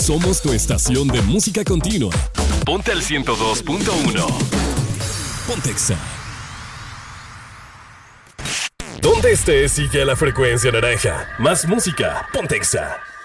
Somos tu estación de música continua. Ponte al 102.1. Pontexa. Donde estés, sigue a la frecuencia naranja. Más música, Pontexa.